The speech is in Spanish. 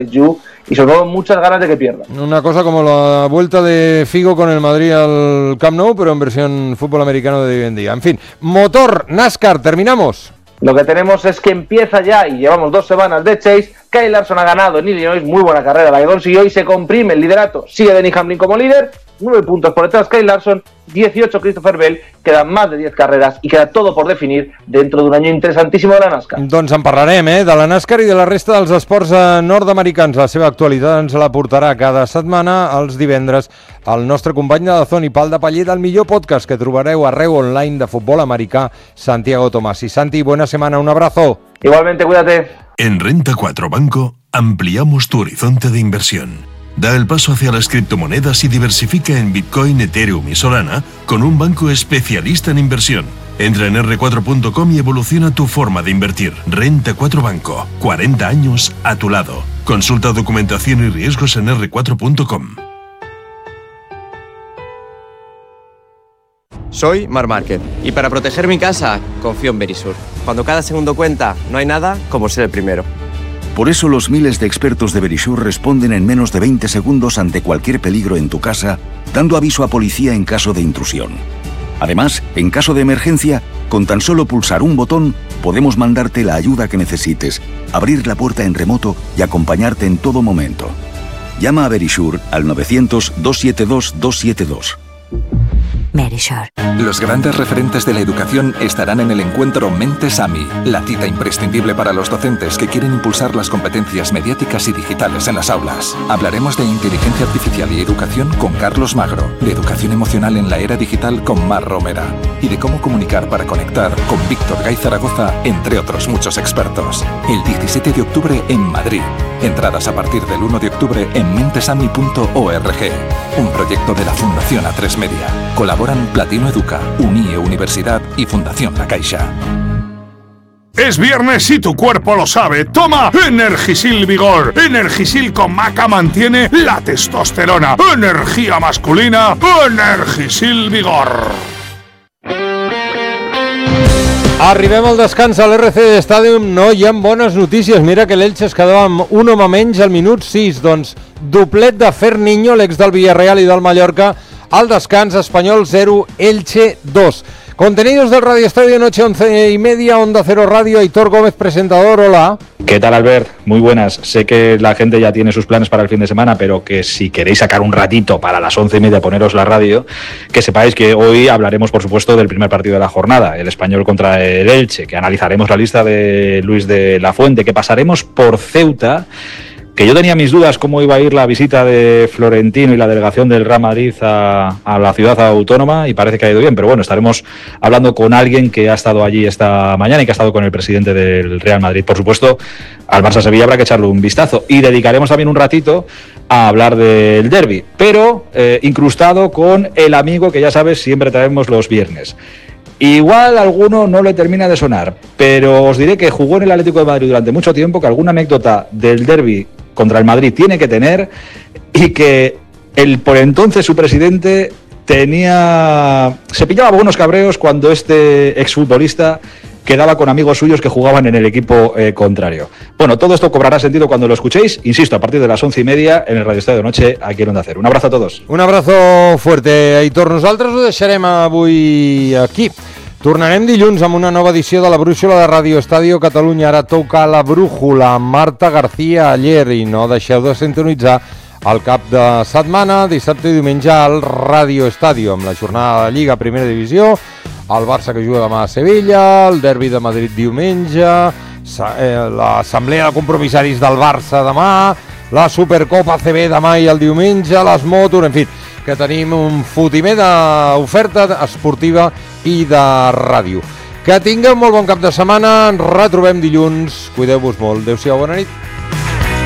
y sobre todo muchas ganas de que pierda. Una cosa como la vuelta de Figo con el Madrid al Camp Nou, pero en versión fútbol americano de hoy en día. En fin, motor, NASCAR, terminamos. Lo que tenemos es que empieza ya, y llevamos 2 semanas de Chase. Kyle Larson ha ganado en Illinois, muy buena carrera la que consiguió, y se comprime el liderato. Sigue Denny Hamlin como líder, 9 puntos por detrás Kyle Larson, 18 Christopher Bell, quedan más de 10 carreras i queda todo por definir dentro d'un any interessantíssim de la NASCAR. Doncs en parlarem, de la NASCAR i de la resta dels esports nord-americans. La seva actualitat ens la portarà cada setmana els divendres el nostre company de Dazón i Pal de Paller del millor podcast que trobareu arreu online de futbol americà, Santiago Tomasi. Santi, buena semana, un abrazo. Igualmente, cuídate. En Renta 4 Banco ampliamos tu horizonte de inversión. Da el paso hacia las criptomonedas y diversifica en Bitcoin, Ethereum y Solana con un banco especialista en inversión. Entra en r4.com y evoluciona tu forma de invertir. Renta 4 Banco, 40 años a tu lado. Consulta documentación y riesgos en r4.com. Soy Marc Márquez y para proteger mi casa confío en Verisur. Cuando cada segundo cuenta, no hay nada como ser el primero. Por eso los miles de expertos de Verisur responden en menos de 20 segundos ante cualquier peligro en tu casa, dando aviso a policía en caso de intrusión. Además, en caso de emergencia, con tan solo pulsar un botón, podemos mandarte la ayuda que necesites, abrir la puerta en remoto y acompañarte en todo momento. Llama a Verisur al 900-272-272. Verisur. Los grandes referentes de la educación estarán en el encuentro Mentes AMI, la cita imprescindible para los docentes que quieren impulsar las competencias mediáticas y digitales en las aulas. Hablaremos de inteligencia artificial y educación con Carlos Magro, de educación emocional en la era digital con Mar Romera y de cómo comunicar para conectar con Víctor Gay Zaragoza, entre otros muchos expertos. El 17 de octubre en Madrid. Entradas a partir del 1 de octubre en mentesami.org. Un proyecto de la Fundación A3 Media. Colaboran Platino Educa, UNIE Universidad y Fundación La Caixa. Es viernes y tu cuerpo lo sabe. Toma Energisil Vigor. Energisil con maca mantiene la testosterona. Energía masculina. Energisil Vigor. Arribem al descans a l'RC Stadium, no hi ha bones notícies. Mira que l'Elche es quedava amb un home menys al minut 6, doncs doblet de Ferniño, l'ex del Villarreal i del Mallorca, al descans. Espanyol 0, Elche 2. Contenidos del Radio Estadio, noche 11:30, Onda Cero Radio, Aitor Gómez, presentador, hola. ¿Qué tal, Albert? Muy buenas. Sé que la gente ya tiene sus planes para el fin de semana, pero que si queréis sacar un ratito para las 11:30 poneros la radio, que sepáis que hoy hablaremos, por supuesto, del primer partido de la jornada, el Español contra el Elche, que analizaremos la lista de Luis de la Fuente, que pasaremos por Ceuta, que yo tenía mis dudas cómo iba a ir la visita de Florentino y la delegación del Real Madrid a la ciudad autónoma, y parece que ha ido bien, pero bueno, estaremos hablando con alguien que ha estado allí esta mañana y que ha estado con el presidente del Real Madrid. Por supuesto, al Barça-Sevilla habrá que echarle un vistazo, y dedicaremos también un ratito a hablar del derbi, pero incrustado con el amigo que ya sabes siempre traemos los viernes. Igual a alguno no le termina de sonar, pero os diré que jugó en el Atlético de Madrid durante mucho tiempo, que alguna anécdota del derbi contra el Madrid tiene que tener, y que el por entonces su presidente se pillaba buenos cabreos cuando este exfutbolista quedaba con amigos suyos que jugaban en el equipo contrario. Bueno, todo esto cobrará sentido cuando lo escuchéis, insisto, a partir de las 11:30 en el Radio Estadio de Noche, aquí en Onda Cero. Un abrazo a todos. Un abrazo fuerte, Aitor. Nosaltres ho deixarem avui aquí. Tornarem dilluns amb una nova edició de la Brúixola de Radio Estadio Catalunya. Ara toca la brújula, Marta García Aller, i no deixeu de sintonitzar el cap de setmana, dissabte i diumenge, al Radio Estadio, amb la jornada de Lliga Primera Divisió, el Barça que juga demà a Sevilla, el derbi de Madrid diumenge, l'assemblea de compromissaris del Barça demà, la Supercopa CB demà i el diumenge, les motos, en fi, que tenim un fotimer d'oferta esportiva i de ràdio. Que tingueu molt bon cap de setmana, ens retrobem dilluns, cuideu-vos molt, adeu-siau, bona nit.